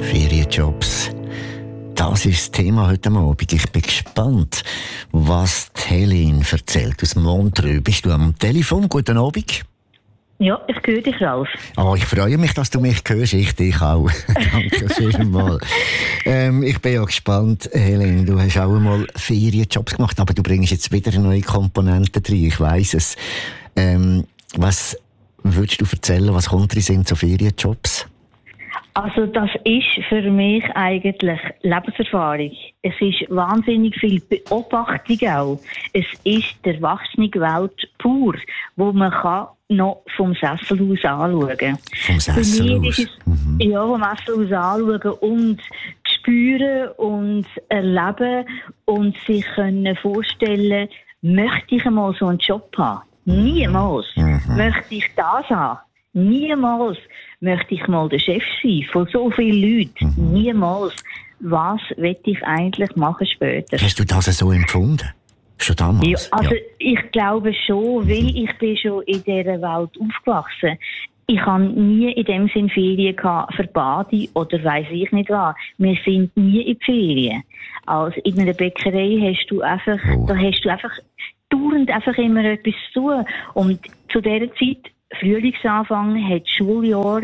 Ferienjobs. Das ist das Thema heute Abend. Ich bin gespannt, was Helene erzählt aus Montreux. Bist du am Telefon? Guten Abend. Ja, ich höre dich, Ralf. Ich freue mich, dass du mich hörst. Ich dich auch. Danke vielmals. Ich bin ja gespannt, Helene. Du hast auch einmal Ferienjobs gemacht, aber du bringst jetzt wieder neue Komponenten rein. Ich weiss es. Was würdest du erzählen? Was kommt drin sind so Ferienjobs? Also das ist für mich eigentlich Lebenserfahrung. Es ist wahnsinnig viel Beobachtung auch. Es ist die erwachsene Welt pur, wo man kann noch vom Sessel aus anschauen kann. Vom Sessel aus? Ja, vom Sessel aus anschauen und spüren und erleben und sich können vorstellen, möchte ich einmal so einen Job haben? Niemals. Möchte ich das haben? Niemals möchte ich mal der Chef sein von so vielen Leuten. Niemals. Was will ich eigentlich machen später? Hast du das so empfunden? Schon damals? Ja, also ich glaube schon, weil ich bin schon in dieser Welt aufgewachsen. Ich habe nie in dem Sinn Ferien gehabt für Bade oder weiss ich nicht was. Wir sind nie in die Ferien. Also in einer Bäckerei hast du einfach, da hast du einfach dauernd einfach immer etwas zu tun. Und zu dieser Zeit, Frühlingsanfang, hat das Schuljahr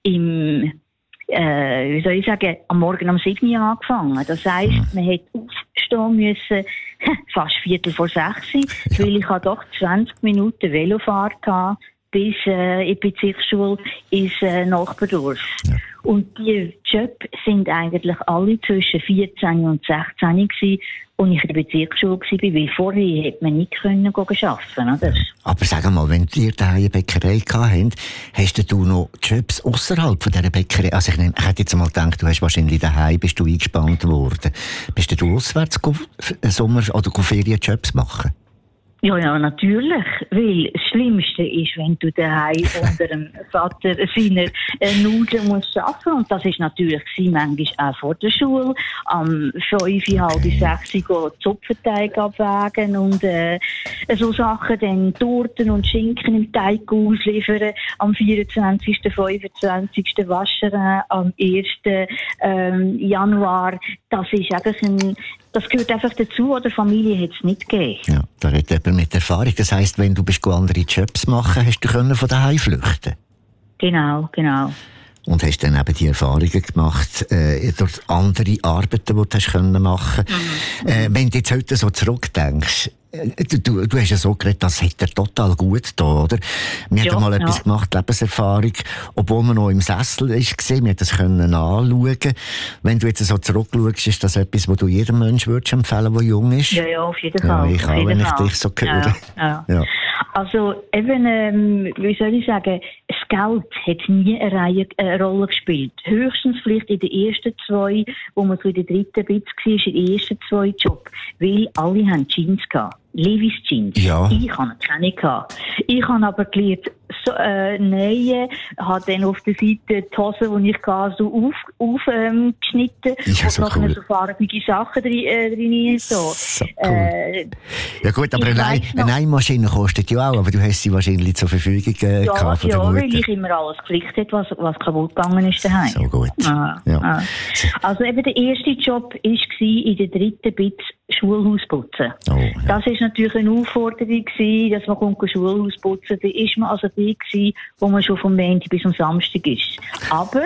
am Morgen um 7 Uhr angefangen. Das heisst, man hätte aufstehen müssen, fast 5:45, weil ich doch 20 Minuten Velofahrt hatte, bis in die Bezirksschule ins Nachbardorf. Ja. Und die Jobs sind eigentlich alle zwischen 14 und 16 gewesen, und ich in der Bezirksschule war, weil vorher hätte man nicht arbeiten können, oder? Aber sag mal, wenn ihr da eine Bäckerei gehabt hast du noch Jobs außerhalb von dieser Bäckerei? Also ich hätte jetzt mal gedacht, du hast wahrscheinlich daheim, bist du eingespannt worden. Bist du auswärts Sommer- oder Ferienjobs machen? Ja, natürlich. Weil das Schlimmste ist, wenn du daheim unter dem Vater seiner Nudeln musst arbeiten. Und das ist natürlich manchmal auch vor der Schule. Am 5, halb 6 Uhr Zupfenteig abwägen und so Sachen, dann Torten und Schinken im Teig ausliefern. Am 24., 25. Waschen, am 1. Januar. Das ist einfach das gehört einfach dazu, oder Familie hat es nicht gegeben. Ja, da redet jemand mit Erfahrung. Das heisst, wenn du andere Jobs machen, hast du von daheim flüchten? Genau. Und hast dann eben die Erfahrungen gemacht durch andere Arbeiten, die du hast machen können. Wenn du jetzt heute so zurückdenkst, du hast ja so geredet, das hat dir total gut da, oder? Wir haben mal etwas gemacht, Lebenserfahrung, obwohl man noch im Sessel war, wir das können anschauen. Wenn du jetzt so zurückschaust, ist das etwas, was du jedem Menschen würdest empfehlen, der jung ist? Ja, auf jeden Fall. Ja, ich auch, wenn ich dich so höre. Ja. Also eben, wie soll ich sagen, das Geld hat nie eine Rolle gespielt. Höchstens vielleicht in den ersten 2, wo man so in der 3. Bit war, in den ersten 2 Jobs. Weil alle haben Jeans gehabt. Levi's Jeans. Ja. Ich hatte keine gehabt. Ich habe aber gelernt, nähen, habe dann auf der Seite die Hose, die ich hatte, so aufgeschnitten und so noch so farbige Sachen drin. So cool. Ja gut, aber eine Nähmaschine kostet ja auch, aber du hast sie wahrscheinlich zur Verfügung gehabt von der Mutter. Weil ich immer alles gepflichtet habe, was kaputt gegangen ist daheim. So gut. Ja. Also eben der erste Job war in der 3. Bit Schulhaus putzen. Das war natürlich eine Aufforderung, dass man Schulhaus putzen kann. Da ist man also die, wo man schon vom Montag bis zum Samstag ist. Aber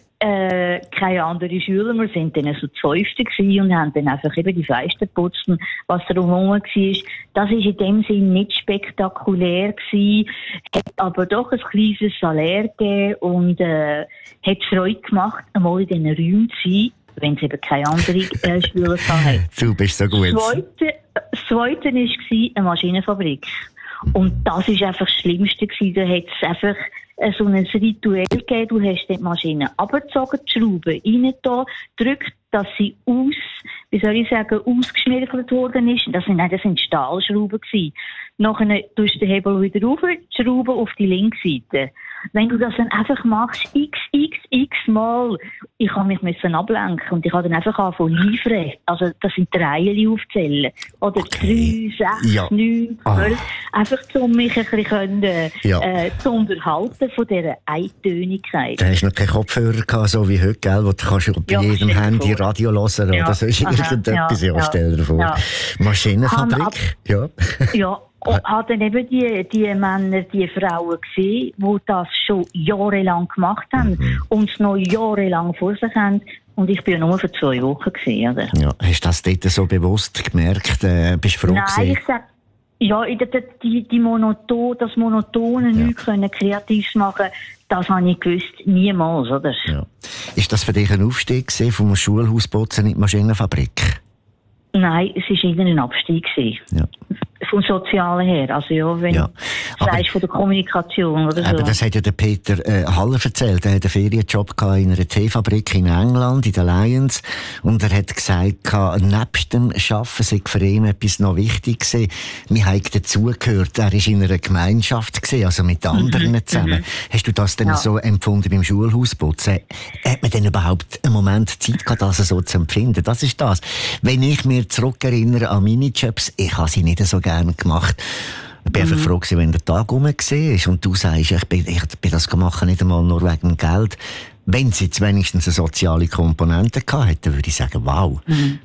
keine anderen Schüler, wir sind dann so 12. und haben dann einfach eben die Fenster geputzt, was drumherum war. Das war in dem Sinn nicht spektakulär gewesen, hat aber doch ein kleines Salär gegeben und hat Freude gemacht, einmal in diesen Räumen zu sein, wenn es eben keine anderen Schüler hatten. Du bist so gut. Das Zweite war eine Maschinenfabrik. Und das war einfach das Schlimmste gewesen. Da hat es einfach so ein Ritual gegeben. Du hast die Maschine abgezogen, die Schraube rein da, drückt, dass sie ausgeschmirgelt worden ist. Das sind Stahlschrauben gewesen. Nachher tust du den Hebel wieder rauf, die Schraube auf die linke Seite. Wenn du das dann einfach machst, x Mal ich habe mich ablenken und ich habe dann einfach angefangen liefern. Also, das sind die Reihen aufzählen. Oder 3, 6, 9, 12. Einfach, um mich ein bisschen zu unterhalten von dieser Eintönigkeit. Du hast noch keinen Kopfhörer gehabt, so wie heute, gell, wo du kannst bei jedem Handy Radio hören oder so irgendetwas. Stell dir vor. Ja. Maschinenfabrik. Ja. Hat dann eben die Männer, die Frauen gesehen, die das schon jahrelang gemacht haben und es noch jahrelang vor sich haben. Und ich bin ja nur für 2 Wochen gewesen, oder? Ja, hast du das dort so bewusst gemerkt? Bist du froh gewesen? Nein, ich sag, das Monotone, nichts können kreativ machen, das habe ich gewusst, niemals, oder? Ja. Ist das für dich ein Aufstieg gewesen, vom Schulhausputzen in die Maschinenfabrik? Nein, es war eher ein Abstieg gewesen. Ja. Vom Sozialen her. Also wenn du sagst, von der Kommunikation oder so. Aber das hat ja der Peter Haller erzählt. Er hat einen Ferienjob in einer Teefabrik in England, in den Lions. Und er hat gesagt, nebst dem Arbeiten sei für ihn etwas noch wichtig gewesen. Wir haben dazugehört. Er war in einer Gemeinschaft gewesen, also mit anderen zusammen. Hast du das denn so empfunden beim Schulhausputzen? Hat man denn überhaupt einen Moment Zeit gehabt, das so zu empfinden? Das ist das. Wenn ich mir zurückerinnere an meine Jobs, ich habe sie nicht so gerne gemacht. Ich bin einfach froh gewesen, wenn der Tag rum war und du sagst, ich bin das gemacht, nicht einmal nur wegen Geld. Wenn es jetzt wenigstens eine soziale Komponente gehabt hätte, würde ich sagen, wow.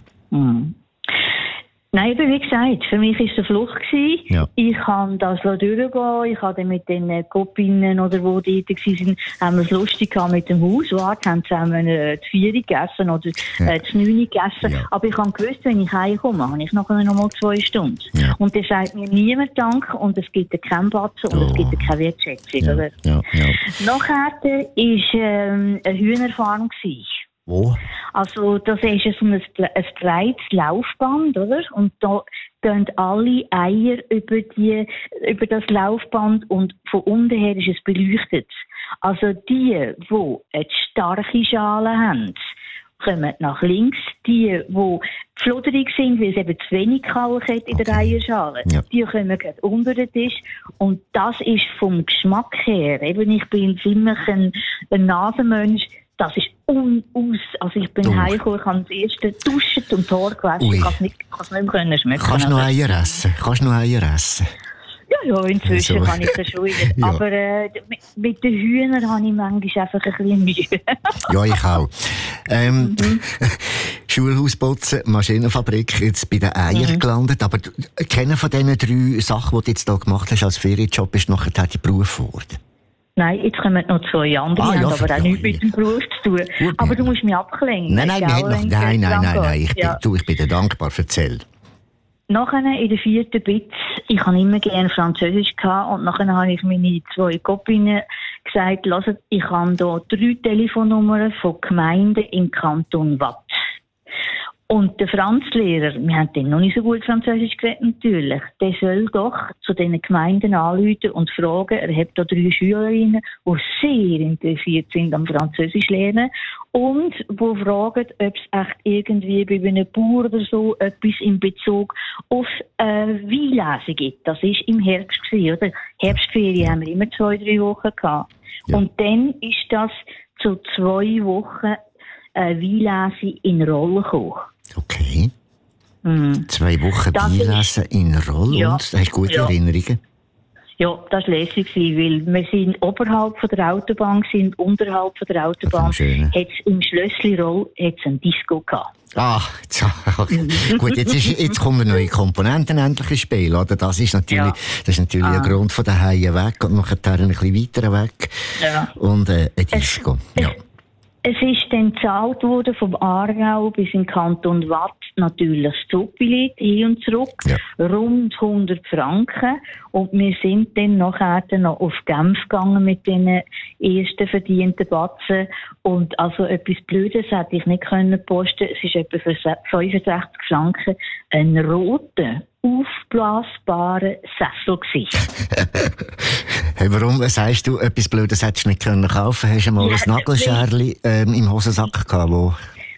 Nein, wie gesagt, für mich war es eine Flucht gewesen. Ja. Ich habe das durchgehen. Ich habe mit den Kopinnen oder wo die dort waren, haben wir es lustig gehabt mit dem Hauswart, haben zusammen die 4 gegessen oder die 9 gegessen. Ja. Aber ich habe gewusst, wenn ich heimkomme, habe ich nachher noch mal 2 Stunden. Ja. Und dann sagt mir niemand Dank und es gibt keinen Batzen und es gibt keine Wertschätzung. Ja. Oder? Ja. Ja. Nachher war eine Hühnerfarm gewesen. Oh. Also, das ist so ein breites Laufband, oder? Und da gehen alle Eier über das Laufband und von unten her ist es beleuchtet. Also, die eine starke Schale haben, kommen nach links. Die flodderig sind, weil es eben zu wenig Kalk hat in der Eierschale, die kommen gerade unter den Tisch. Und das ist vom Geschmack her, eben ich bin ziemlich ein Nasenmensch, das ist also ich bin heimgekommen, ich habe das erste duschen und die Haare gewaschen, ich kann es nicht mehr schmecken. Kannst du noch Eier essen? Ja, inzwischen kann ich das schon wieder. Ja. Aber mit den Hühnern habe ich manchmal einfach ein bisschen Mühe. Ja, ich auch. Schulhausputzen, Maschinenfabrik, jetzt bei den Eiern gelandet. Aber keiner von diesen 3 Sachen, die du jetzt hier gemacht hast als Ferienjob, ist nachher dein Beruf geworden? Nein, jetzt kommen noch 2 andere, haben aber auch nichts mit dem Beruf zu tun. Gut, aber du musst mich abklenken. Nein, ich bin dir dankbar, erzähl. Nachher in der 4. Bit, ich habe immer gerne Französisch gehabt und nachher habe ich meine 2 Kopinnen gesagt, lasst, ich habe hier 3 Telefonnummern von Gemeinden im Kanton Waadt. Und der Franzlehrer, wir haben dann noch nicht so gut Französisch geredet, natürlich, der soll doch zu diesen Gemeinden anrufen und fragen, er hat da 3 Schülerinnen, die sehr interessiert sind am Französisch lernen und die fragen, ob es echt irgendwie bei einem Bauer oder so etwas in Bezug auf Weinlesen gibt. Das war im Herbst gewesen, oder? Herbstferien haben wir immer 2-3 Wochen gehabt. Ja. Und dann ist das zu 2 Wochen Weinlesen in Roll gekommen. Okay. 2 Wochen Weinlesen in Roll und hast du gute Erinnerungen? Ja, das war lässig, weil wir sind oberhalb von der Autobahn, sind unterhalb von der Autobahn. Hat es im Schlössli Roll ein Disco gehabt. Gut, jetzt kommen neue Komponenten endlich ins Spiel, oder? Das ist natürlich ein Grund von der Haie weg und nachher ein bisschen weiter weg. Ja. Und ein Disco. Es ist dann gezahlt worden vom Aargau bis in den Kanton Waadt natürlich das Zugbillett hin und zurück, rund 100 Franken. Und wir sind dann nachher noch auf Genf gegangen mit den ersten verdienten Batzen. Und also etwas Blödes hätte ich nicht posten können. Es ist etwa für 65 Franken ein roter, aufblasbaren Sessel gewesen. Hey, warum sagst du, etwas Blödes hättest du nicht kaufen können? Hast du mal ein Nagelscherli im Hosensack gehabt?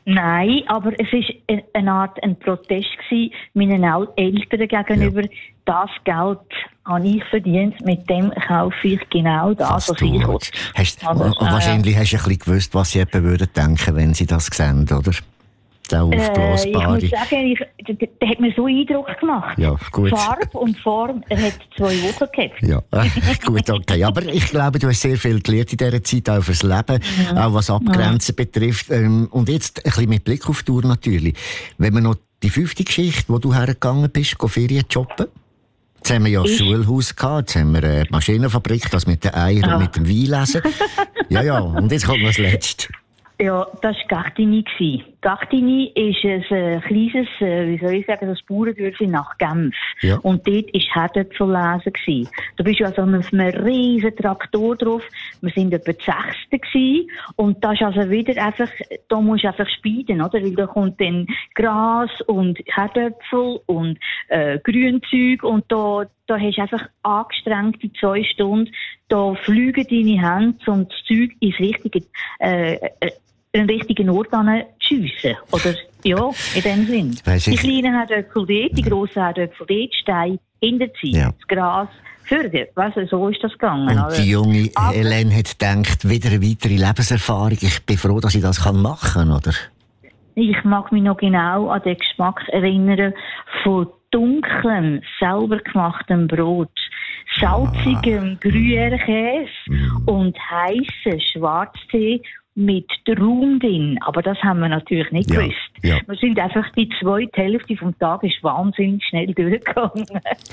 Nein, aber es war eine Art ein Protest gewesen meinen Eltern gegenüber. Ja. Das Geld habe ich verdient, mit dem kaufe ich genau das, was ich will. Wahrscheinlich hast du ein bisschen gewusst, was sie eben würden denken, wenn sie das sehen, oder? Ich muss sagen, der hat mir so Eindruck gemacht. Ja, gut. Farbe und Form, er hat 2 Wochen gehabt. Ja, gut, okay. Aber ich glaube, du hast sehr viel gelernt in dieser Zeit, auch fürs Leben, auch was Abgrenzen betrifft. Und jetzt ein bisschen mit Blick auf die Tour natürlich. Wenn man noch die 5. Geschichte, wo du hergegangen bist, Ferien shoppen. Jetzt haben wir ja das Schulhaus gehabt, jetzt haben wir eine Maschinenfabrik, das mit den Eiern und mit dem Weinlesen. Ja, und jetzt kommt noch das Letzte. Ja, das war Gardini. Gardini ist ein kleines, wie soll ich sagen, das Bauerndörfchen nach Genf. Ja. Und dort war Herdöpfellesen gewesen. Da bist du also auf einem riesen Traktor drauf. Wir sind etwa die 6. gewesen. Und da ist also wieder einfach, da musst du einfach speiden, oder? Weil da kommt dann Gras und Herdöpfel und Grünzeug und da hast du einfach angestrengt die 2 Stunden. Da fliegen deine Hände, um das Zeug ins richtige, einen richtigen Ort zu schiessen. Oder, ja, in dem Sinn. Die kleinen Herdöpfel dort, die grossen Herdöpfel dort, Steine hinterziehen, das Gras fördern. Weißt du, so ist das gegangen. Und die junge Helene hat gedacht, wieder eine weitere Lebenserfahrung. Ich bin froh, dass ich das machen kann, oder? Ich mag mich noch genau an den Geschmack erinnern von dunklem, selber gemachtem Brot, salzigem Gruyère-Käse und heissen Schwarztee mit Traum drin. Aber das haben wir natürlich nicht gewusst. Ja. Wir sind einfach die 2. Hälfte vom Tag ist wahnsinnig schnell durchgegangen.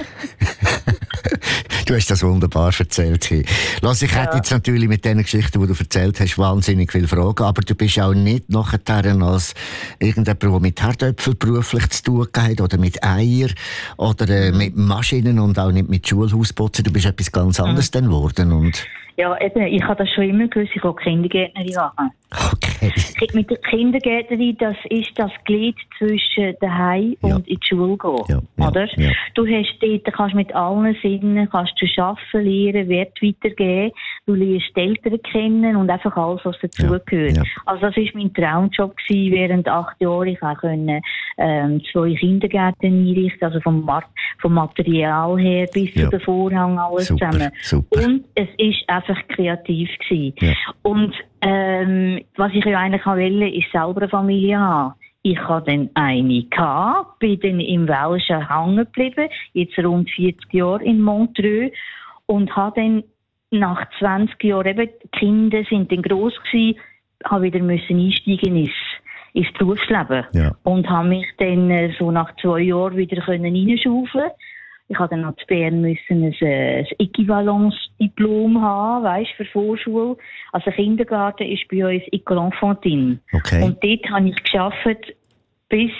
Du hast das wunderbar erzählt. Lass, ich hätte jetzt natürlich mit den Geschichten, die du erzählt hast, wahnsinnig viele Fragen, aber du bist auch nicht nachher als irgendjemand, der mit Herdöpfel beruflich zu tun hat oder mit Eier oder mit Maschinen und auch nicht mit Schulhausputzen. Du bist etwas ganz anderes dann geworden. Und ja, eben, ich habe das schon immer gewusst, ich will Kindergärtnerin machen. Okay. Mit der Kindergärtnerin, das ist das Glied zwischen daheim und in die Schule gehen, oder? Ja. Du hast dort, kannst mit allen Sinnen, kannst du arbeiten, lernen, Wert weitergeben, du lernst die Eltern kennen und einfach alles, was dazugehört. Ja. Also das war mein Traumjob gewesen, während 8 Jahren. Ich konnte 2 Kindergärten einrichten, also vom Material her bis zu den Vorhang, alles zusammen. Super. Und es ist einfach kreativ gewesen. Ja. Und was ich ja eigentlich wollte, ist selber eine Familie haben. Ich hatte dann eine gehabt, bin dann im Welschen hängen geblieben, jetzt rund 40 Jahre in Montreux und habe dann nach 20 Jahren, eben, die Kinder sind dann gross gewesen, habe wieder einsteigen ins Berufsleben. Ja. Und habe mich dann so nach 2 Jahren wieder reinschaufeln. Ich hatte dann noch zu Bern ein Äquivalence-Diplom haben, weisst, für Vorschule. Also Kindergarten ist bei uns École Enfantine. Okay. Und dort habe ich gearbeitet bis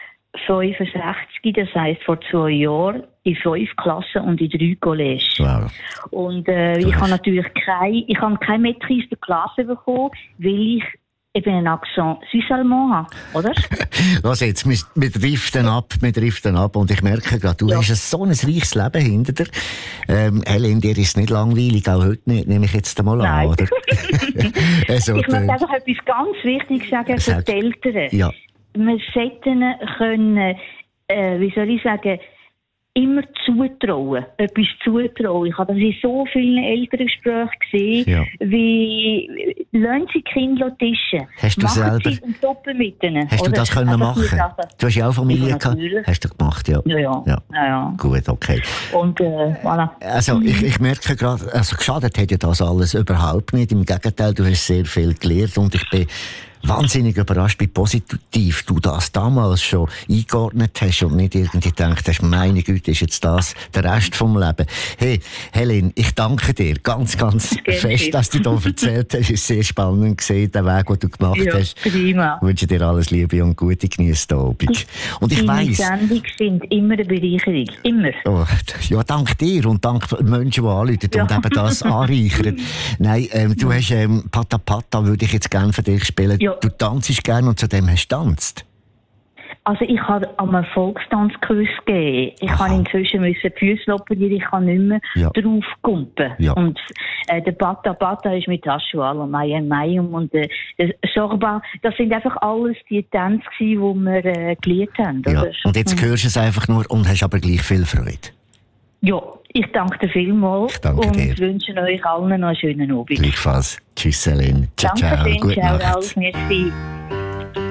65, das heisst vor 2 Jahren, in 5 Klassen und in 3 Collèges. Wow. Und ich habe natürlich keine Maîtrise de Klasse bekommen, weil ich eben einen Akzent Suisse-Allemand habe, oder? Was jetzt, wir driften ab und ich merke gerade, du hast so ein reiches Leben hinter dir. Helene, dir ist nicht langweilig, auch heute nicht, nehme ich jetzt einmal an, oder? Also, ich möchte einfach etwas ganz Wichtiges sagen für die Eltern. Ja. Wir sollten können, wie soll ich sagen, immer zutrauen, etwas zutrauen. Ich habe das in so vielen Elterngesprächen gesehen, wie lassen sie die Kinder tischen. Hast du selber? Sie und toppen mit ihnen. Hast du das können machen? Du hast ja auch Familie gehabt. Hast du gemacht, ja. Ja. Gut, okay. Und voilà. Also ich merke gerade, also geschadet hat ja das alles überhaupt nicht. Im Gegenteil, du hast sehr viel gelernt und ich bin wahnsinnig überrascht, wie positiv du das damals schon eingeordnet hast und nicht irgendwie gedacht hast, meine Güte, ist jetzt das der Rest vom Leben. Hey, Helene, ich danke dir ganz, ganz fest, dass du da erzählt hast. Es ist sehr spannend gesehen, der Weg, den du gemacht hast. Prima. Ich wünsche dir alles Liebe und Gute, genieße den Abend. Und ich weiss, Sendungen sind immer eine Bereicherung. Immer. Oh, ja, dank dir und dank Menschen, die anrufen und eben das anreichern. Nein, du hast Pata Pata, würde ich jetzt gerne für dich spielen. Ja. Du tanzt gerne und zudem hast du getanzt. Also ich habe am Volkstanzkurs gegeben. Ich habe inzwischen die Füße operieren, ich kann nicht mehr draufkumpen. Ja. Und der Bata ist mit Taschual und Mayum und der Sorba, das sind einfach alles die Tänze, die wir gelernt haben. Ja. Und jetzt hörst du es einfach nur und hast aber gleich viel Freude. Ja, ich danke dir vielmals. Ich danke dir. Und wünsche euch allen noch einen schönen Abend. Gleichfalls. Tschüss, Céline. Ciao, ciao. Danke schön, ciao, Ralf. Merci.